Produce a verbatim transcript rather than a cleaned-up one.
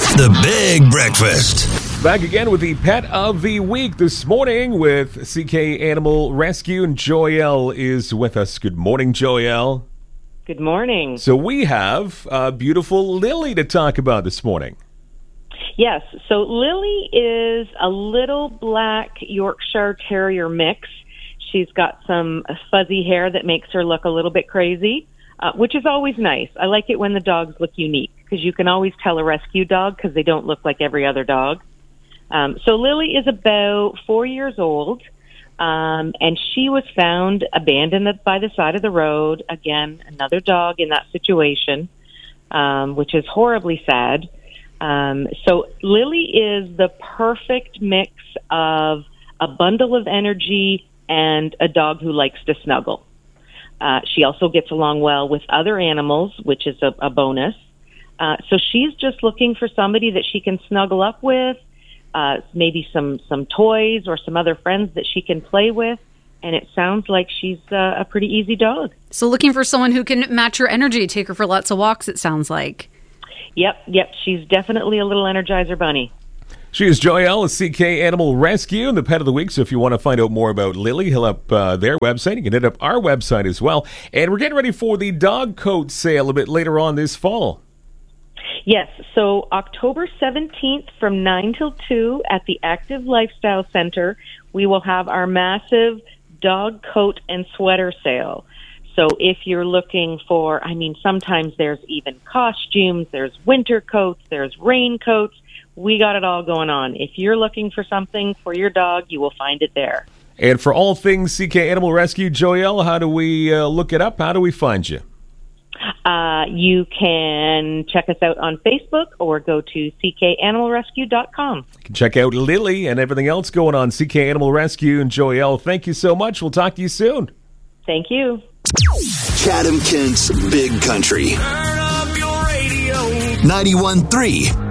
The Big Breakfast. Back again with the Pet of the Week this morning with C K Animal Rescue, and Joyelle is with us. Good morning, Joyelle. Good morning. So we have uh, beautiful Lily to talk about this morning. Yes, so Lily is a little black Yorkshire Terrier mix. She's got some fuzzy hair that makes her look a little bit crazy, uh, which is always nice. I like it when the dogs look unique, because you can always tell a rescue dog because they don't look like every other dog. Um, so Lily is about four years old, um, and she was found abandoned by the side of the road. Again, another dog in that situation, um, which is horribly sad. Um, so Lily is the perfect mix of a bundle of energy and a dog who likes to snuggle. Uh, she also gets along well with other animals, which is a, a bonus. Uh, so she's just looking for somebody that she can snuggle up with, uh, maybe some, some toys or some other friends that she can play with. And it sounds like she's uh, a pretty easy dog. So looking for someone who can match her energy, take her for lots of walks, it sounds like. Yep, yep. She's definitely a little Energizer bunny. She is Joyelle of C K Animal Rescue and the Pet of the Week. So if you want to find out more about Lily, he'll up uh, their website. You can hit up our website as well. And we're getting ready for the dog coat sale a bit later on this fall. Yes, so October seventeenth from nine till two at the Active Lifestyle Center, we will have our massive dog coat and sweater sale. So if you're looking for, I mean, sometimes there's even costumes, there's winter coats, there's raincoats. We got it all going on. If you're looking for something for your dog, you will find it there. And for all things C K Animal Rescue, Joyelle, how do we uh, look it up? How do we find you? Uh, you can check us out on Facebook or go to c k animal rescue dot com. You can check out Lily and everything else going on C K Animal Rescue. And Joyelle, thank you so much. We'll talk to you soon. Thank you. Chatham Kent's Big Country. Turn up your radio. ninety-one point three